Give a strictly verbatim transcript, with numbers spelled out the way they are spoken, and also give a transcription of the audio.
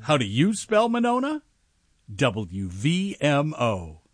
How do you spell Monona? W V M O.